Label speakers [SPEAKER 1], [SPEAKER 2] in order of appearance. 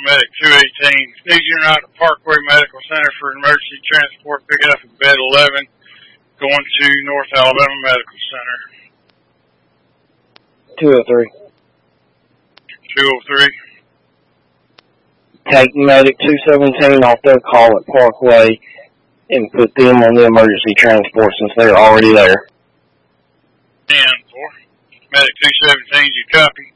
[SPEAKER 1] Medic 218. Need you to at Parkway Medical Center for emergency transport. Pick up at bed 11. Going to North Alabama Medical Center.
[SPEAKER 2] 203.
[SPEAKER 1] 203.
[SPEAKER 2] Take Medic 217 off their call at Parkway and put them on the emergency transport since they're already there.
[SPEAKER 1] 10-4. Medic 217, you copy?